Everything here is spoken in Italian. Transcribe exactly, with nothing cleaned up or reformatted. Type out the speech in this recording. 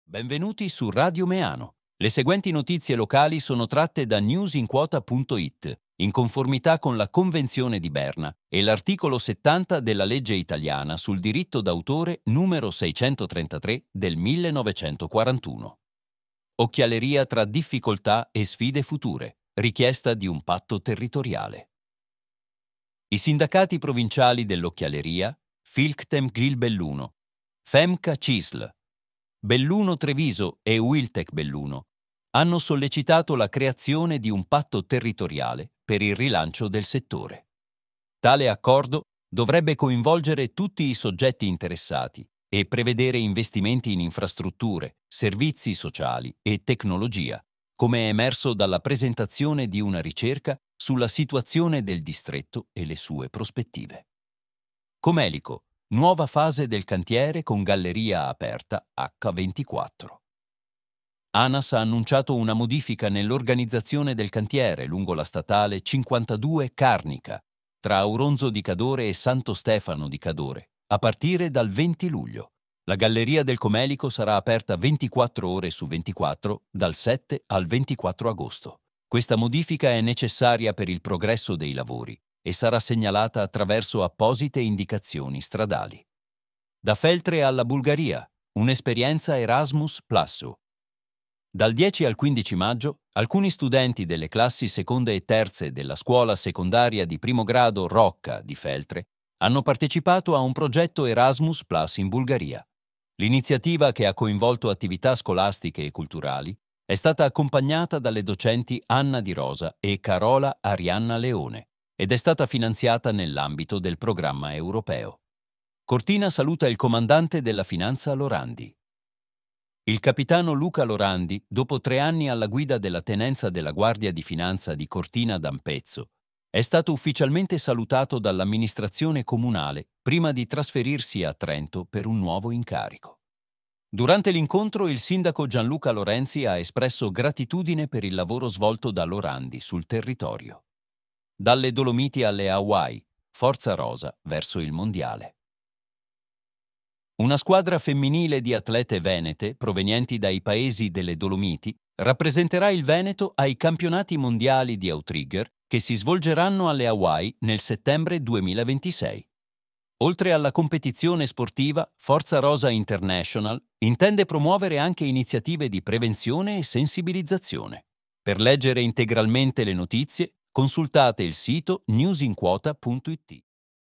Benvenuti su Radio Meano. Le seguenti notizie locali sono tratte da newsinquota punto it, in conformità con la Convenzione di Berna e l'articolo settanta della legge italiana sul diritto d'autore numero seicentotrentatré del millenovecentoquarantuno. Occhialeria tra difficoltà e sfide future, richiesta di un patto territoriale. I sindacati provinciali dell'occhialeria, Filctem Gil Belluno, Femca Cisl, Belluno Treviso e Wiltec Belluno hanno sollecitato la creazione di un patto territoriale per il rilancio del settore. Tale accordo dovrebbe coinvolgere tutti i soggetti interessati e prevedere investimenti in infrastrutture, servizi sociali e tecnologia, come è emerso dalla presentazione di una ricerca sulla situazione del distretto e le sue prospettive. Comelico. Nuova fase del cantiere con galleria aperta acca ventiquattro. ANAS ha annunciato una modifica nell'organizzazione del cantiere lungo la statale cinquantadue Carnica, tra Auronzo di Cadore e Santo Stefano di Cadore, a partire dal venti luglio. La galleria del Comelico sarà aperta ventiquattro ore su ventiquattro, dal sette al ventiquattro agosto. Questa modifica è necessaria per il progresso dei lavori e sarà segnalata attraverso apposite indicazioni stradali. Da Feltre alla Bulgaria, un'esperienza Erasmus Plus. Dal dieci al quindici maggio, alcuni studenti delle classi seconde e terze della scuola secondaria di primo grado Rocca di Feltre hanno partecipato a un progetto Erasmus Plus in Bulgaria. L'iniziativa, che ha coinvolto attività scolastiche e culturali, è stata accompagnata dalle docenti Anna Di Rosa e Carola Arianna Leone ed è stata finanziata nell'ambito del programma europeo. Cortina saluta il comandante della Finanza Lorandi. Il capitano Luca Lorandi, dopo tre anni alla guida della tenenza della Guardia di Finanza di Cortina d'Ampezzo, è stato ufficialmente salutato dall'amministrazione comunale prima di trasferirsi a Trento per un nuovo incarico. Durante l'incontro il sindaco Gianluca Lorenzi ha espresso gratitudine per il lavoro svolto da Lorandi sul territorio. Dalle Dolomiti alle Hawaii, Forza Rosa verso il Mondiale. Una squadra femminile di atlete venete, provenienti dai paesi delle Dolomiti, rappresenterà il Veneto ai campionati mondiali di outrigger che si svolgeranno alle Hawaii nel settembre duemilaventisei. Oltre alla competizione sportiva, Forza Rosa International intende promuovere anche iniziative di prevenzione e sensibilizzazione. Per leggere integralmente le notizie, consultate il sito newsinquota punto it.